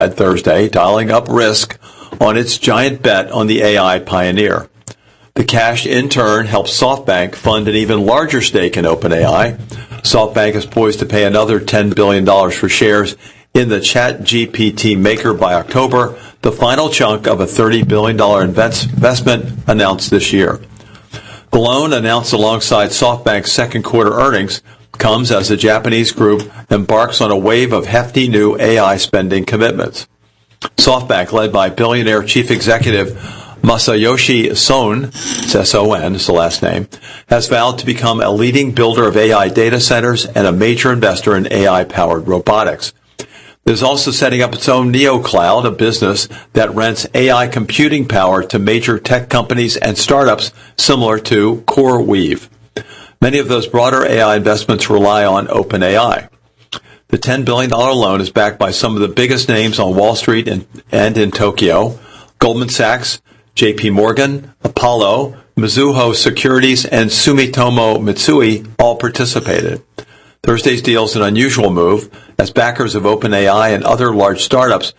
Thursday, dialing up risk on its giant bet on the AI pioneer. The cash, in turn, helps SoftBank fund an even larger stake in OpenAI. SoftBank is poised to pay another $10 billion for shares in the ChatGPT maker by October, the final chunk of a $30 billion investment announced this year. The loan, announced alongside SoftBank's second quarter earnings, comes as the Japanese group embarks on a wave of hefty new AI spending commitments. SoftBank, led by billionaire chief executive Masayoshi Son, it's S-O-N is the last name, has vowed to become a leading builder of AI data centers and a major investor in AI-powered robotics. It is also setting up its own NeoCloud, a business that rents AI computing power to major tech companies and startups similar to CoreWeave. Many of those broader AI investments rely on OpenAI. The $10 billion loan is backed by some of the biggest names on Wall Street and in Tokyo: Goldman Sachs, JP Morgan, Apollo, Mizuho Securities, and Sumitomo Mitsui all participated. Thursday's deal is an unusual move, as backers of OpenAI and other large startups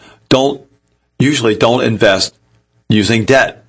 usually don't invest using debt.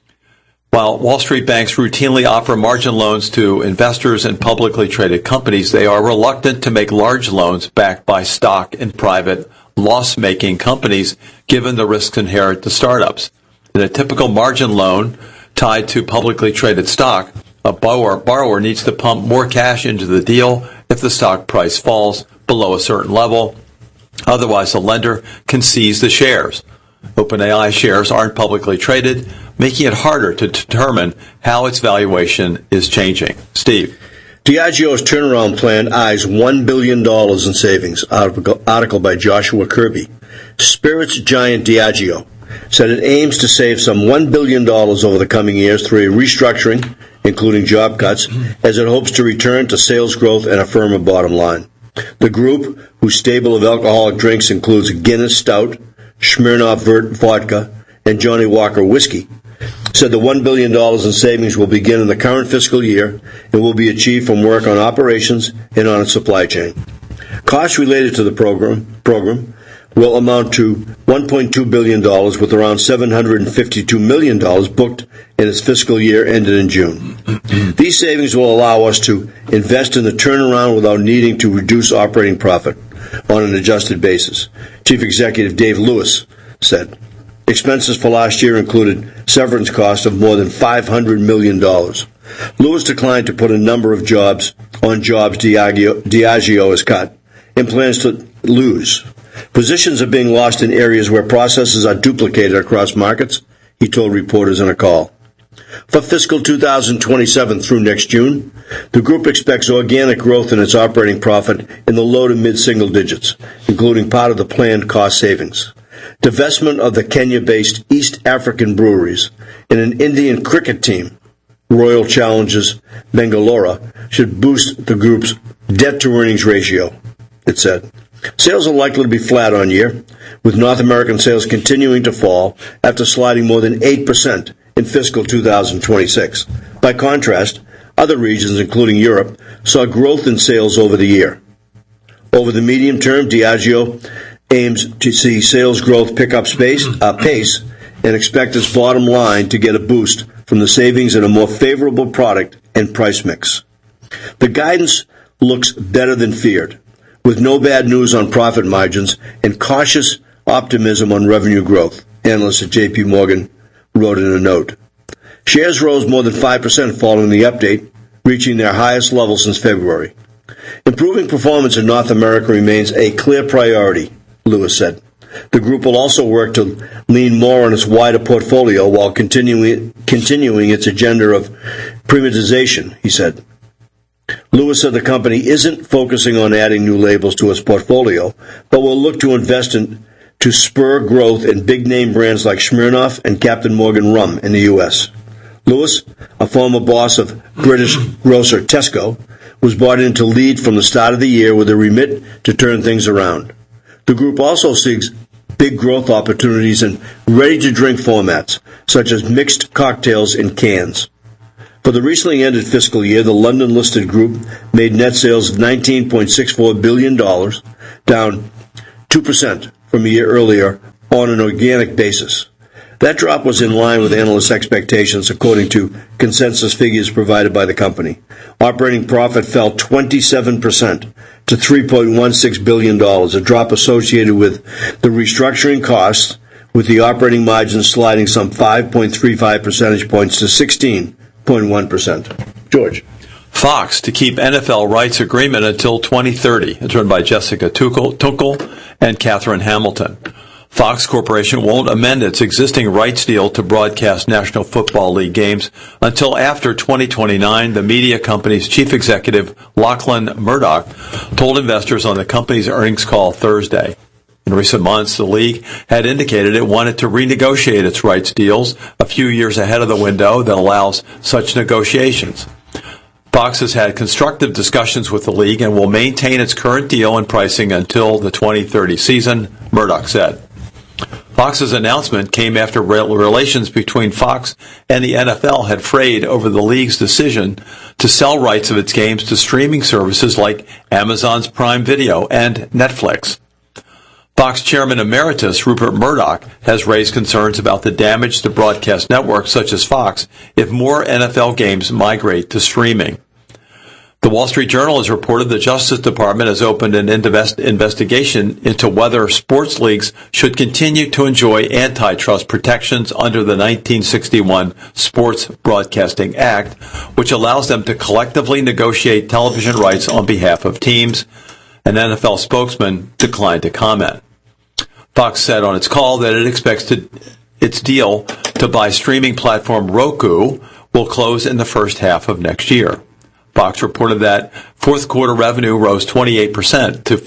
While Wall Street banks routinely offer margin loans to investors in publicly traded companies, they are reluctant to make large loans backed by stock in private, loss-making companies, given the risks inherent to startups. In a typical margin loan tied to publicly traded stock, a borrower needs to pump more cash into the deal if the stock price falls below a certain level. Otherwise, the lender can seize the shares. OpenAI shares aren't publicly traded, making it harder to determine how its valuation is changing. Steve. Diageo's turnaround plan eyes $1 billion in savings. Article by Joshua Kirby. Spirits giant Diageo said it aims to save some $1 billion over the coming years through a restructuring, including job cuts, as it hopes to return to sales growth and a firmer bottom line. The group, whose stable of alcoholic drinks includes Guinness Stout, Smirnoff Vodka, and Johnnie Walker Whiskey, said the $1 billion in savings will begin in the current fiscal year and will be achieved from work on operations and on its supply chain. Costs related to the program will amount to $1.2 billion, with around $752 million booked in its fiscal year ended in June. These savings will allow us to invest in the turnaround without needing to reduce operating profit on an adjusted basis, Chief Executive Dave Lewis said. Expenses for last year included severance costs of more than $500 million. Lewis declined to put a number of jobs Diageo has cut and plans to lose. Positions are being lost in areas where processes are duplicated across markets, he told reporters in a call. For fiscal 2027 through next June, the group expects organic growth in its operating profit in the low to mid-single digits, including part of the planned cost savings. Divestment of the Kenya-based East African breweries and an Indian cricket team, Royal Challengers Bengaluru, should boost the group's debt-to-earnings ratio, it said. Sales are likely to be flat on year, with North American sales continuing to fall after sliding more than 8% in fiscal 2026. By contrast, other regions, including Europe, saw growth in sales over the year. Over the medium term, Diageo aims to see sales growth pick up pace and expect its bottom line to get a boost from the savings and a more favorable product and price mix. The guidance looks better than feared, with no bad news on profit margins and cautious optimism on revenue growth, analysts at JP Morgan wrote in a note. Shares rose more than 5% following the update, reaching their highest level since February. Improving performance in North America remains a clear priority, Lewis said. The group will also work to lean more on its wider portfolio while continuing its agenda of premiumization, he said. Lewis said the company isn't focusing on adding new labels to its portfolio, but will look to invest to spur growth in big-name brands like Smirnoff and Captain Morgan Rum in the U.S. Lewis, a former boss of British grocer Tesco, was brought in to lead from the start of the year with a remit to turn things around. The group also seeks big growth opportunities in ready-to-drink formats, such as mixed cocktails in cans. For the recently ended fiscal year, the London-listed group made net sales of $19.64 billion, down 2% from a year earlier on an organic basis. That drop was in line with analysts' expectations, according to consensus figures provided by the company. Operating profit fell 27% to $3.16 billion, a drop associated with the restructuring costs, with the operating margin sliding some 5.35 percentage points to 16.1%. George. Fox to keep NFL rights agreement until 2030. It's run by Jessica Tunkel and Catherine Hamilton. Fox Corporation won't amend its existing rights deal to broadcast National Football League games until after 2029, the media company's chief executive, Lachlan Murdoch, told investors on the company's earnings call Thursday. In recent months, the league had indicated it wanted to renegotiate its rights deals a few years ahead of the window that allows such negotiations. Fox has had constructive discussions with the league and will maintain its current deal and pricing until the 2030 season, Murdoch said. Fox's announcement came after relations between Fox and the NFL had frayed over the league's decision to sell rights of its games to streaming services like Amazon's Prime Video and Netflix. Fox Chairman Emeritus Rupert Murdoch has raised concerns about the damage to broadcast networks such as Fox if more NFL games migrate to streaming. The Wall Street Journal has reported the Justice Department has opened an investigation into whether sports leagues should continue to enjoy antitrust protections under the 1961 Sports Broadcasting Act, which allows them to collectively negotiate television rights on behalf of teams. An NFL spokesman declined to comment. Fox said on its call that it expects its deal to buy streaming platform Roku will close in the first half of next year. Fox reported that fourth quarter revenue rose 28% to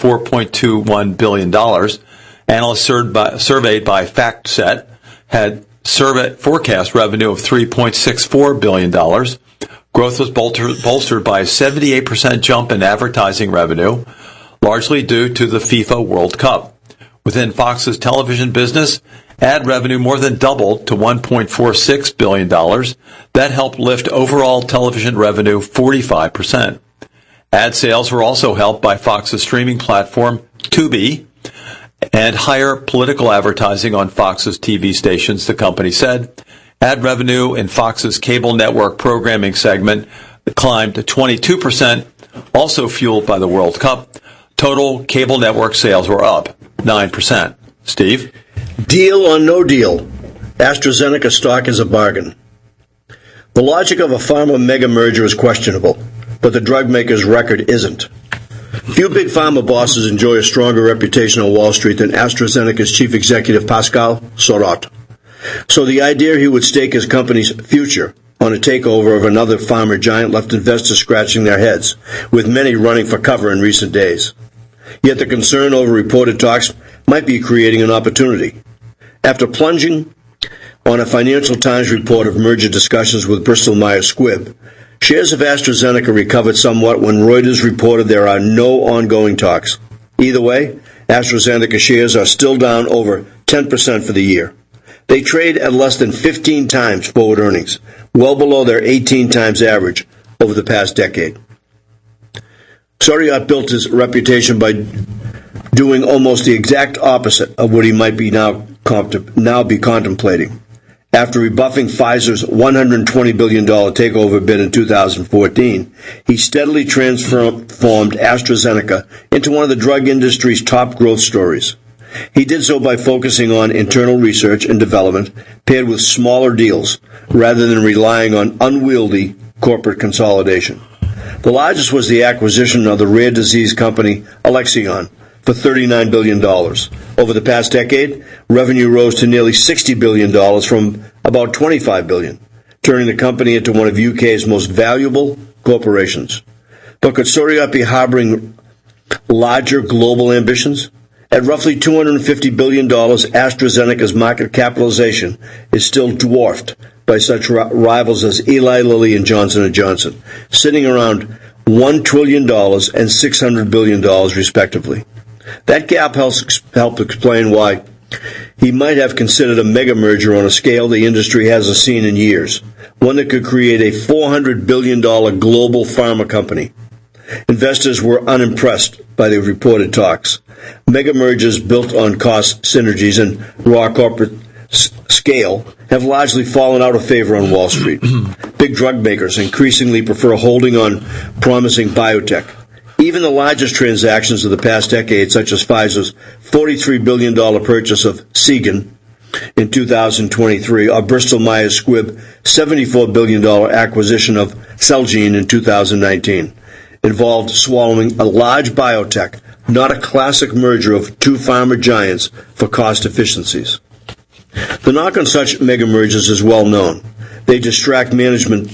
$4.21 billion. Analysts surveyed by FactSet had forecast revenue of $3.64 billion. Growth was bolstered by a 78% jump in advertising revenue, largely due to the FIFA World Cup. Within Fox's television business, ad revenue more than doubled to $1.46 billion. That helped lift overall television revenue 45%. Ad sales were also helped by Fox's streaming platform, Tubi, and higher political advertising on Fox's TV stations, the company said. Ad revenue in Fox's cable network programming segment climbed to 22%, also fueled by the World Cup. Total cable network sales were up 9%. Steve? Deal or no deal, AstraZeneca stock is a bargain. The logic of a pharma mega merger is questionable, but the drug maker's record isn't. Few big pharma bosses enjoy a stronger reputation on Wall Street than AstraZeneca's chief executive Pascal Soriot. So the idea he would stake his company's future on a takeover of another pharma giant left investors scratching their heads, with many running for cover in recent days. Yet the concern over reported talks might be creating an opportunity. After plunging on a Financial Times report of merger discussions with Bristol-Myers Squibb, shares of AstraZeneca recovered somewhat when Reuters reported there are no ongoing talks. Either way, AstraZeneca shares are still down over 10% for the year. They trade at less than 15 times forward earnings, well below their 18 times average over the past decade. Soriot built his reputation by doing almost the exact opposite of what he might be now be contemplating. After rebuffing Pfizer's $120 billion takeover bid in 2014, he steadily transformed AstraZeneca into one of the drug industry's top growth stories. He did so by focusing on internal research and development paired with smaller deals, rather than relying on unwieldy corporate consolidation. The largest was the acquisition of the rare disease company Alexion for $39 billion. Over the past decade, revenue rose to nearly $60 billion from about $25 billion, turning the company into one of UK's most valuable corporations. But could Soriot be harboring larger global ambitions? At roughly $250 billion, AstraZeneca's market capitalization is still dwarfed by such rivals as Eli Lilly and Johnson & Johnson, sitting around $1 trillion and $600 billion, respectively. That gap helps explain why he might have considered a mega merger on a scale the industry hasn't seen in years, one that could create a $400 billion global pharma company. Investors were unimpressed by the reported talks. Mega mergers built on cost synergies and raw corporate scale have largely fallen out of favor on Wall Street. Big drug makers increasingly prefer holding on promising biotech. Even the largest transactions of the past decade, such as Pfizer's $43 billion purchase of Seagen in 2023, or Bristol-Myers Squibb $74 billion acquisition of Celgene in 2019, involved swallowing a large biotech, not a classic merger of two pharma giants for cost efficiencies. The knock on such mega mergers is well known. They distract management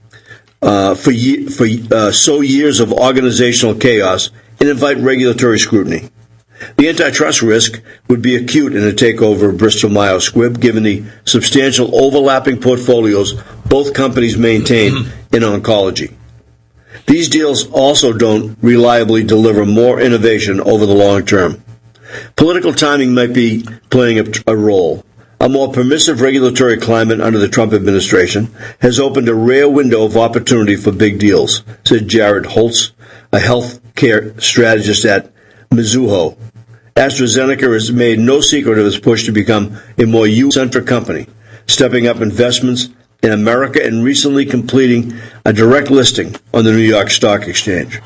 for years of organizational chaos and invite regulatory scrutiny. The antitrust risk would be acute in a takeover of Bristol-Myers Squibb, given the substantial overlapping portfolios both companies maintain in oncology. These deals also don't reliably deliver more innovation over the long term. Political timing might be playing a role. A more permissive regulatory climate under the Trump administration has opened a rare window of opportunity for big deals, said Jared Holtz, a health care strategist at Mizuho. AstraZeneca has made no secret of its push to become a more U.S.-centric company, stepping up investments in America and recently completing a direct listing on the New York Stock Exchange.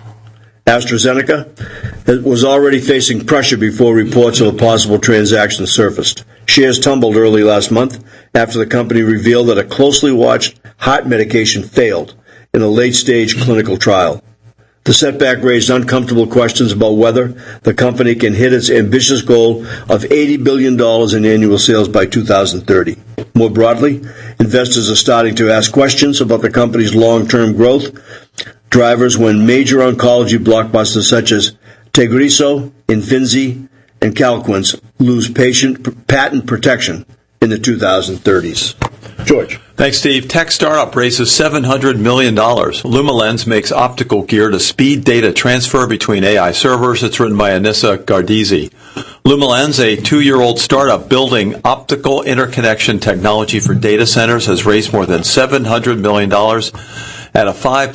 AstraZeneca was already facing pressure before reports of a possible transaction surfaced. Shares tumbled early last month after the company revealed that a closely watched heart medication failed in a late-stage clinical trial. The setback raised uncomfortable questions about whether the company can hit its ambitious goal of $80 billion in annual sales by 2030. More broadly, investors are starting to ask questions about the company's long-term growth drivers when major oncology blockbusters such as Tagrisso, Imfinzi, and Calquence lose patent protection in the 2030s. George. Thanks, Steve. Tech startup raises $700 million. LumaLens makes optical gear to speed data transfer between AI servers. It's written by Anissa Gardizzi. LumaLens, a 2-year-old startup building optical interconnection technology for data centers, has raised more than $700 million at a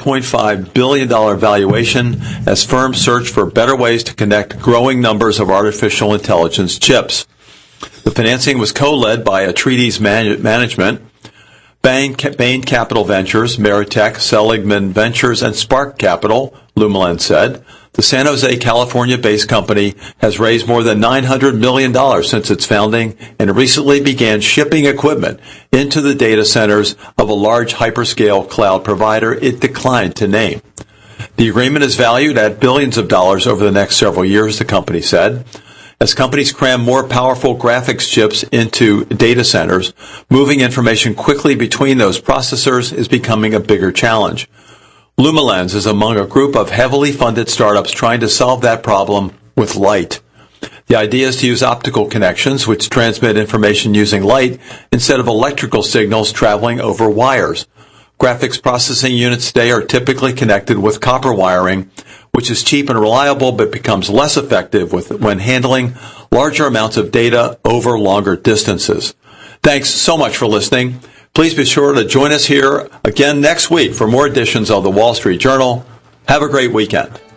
$5.5 billion valuation as firms search for better ways to connect growing numbers of artificial intelligence chips. The financing was co-led by Atreides Management, Bain Capital Ventures, Meritech, Seligman Ventures, and Spark Capital, LumaLens said. The San Jose, California-based company has raised more than $900 million since its founding and recently began shipping equipment into the data centers of a large hyperscale cloud provider it declined to name. The agreement is valued at billions of dollars over the next several years, the company said. As companies cram more powerful graphics chips into data centers, moving information quickly between those processors is becoming a bigger challenge. LumaLens is among a group of heavily funded startups trying to solve that problem with light. The idea is to use optical connections, which transmit information using light instead of electrical signals traveling over wires. Graphics processing units today are typically connected with copper wiring, which is cheap and reliable but becomes less effective when handling larger amounts of data over longer distances. Thanks so much for listening. Please be sure to join us here again next week for more editions of the Wall Street Journal. Have a great weekend.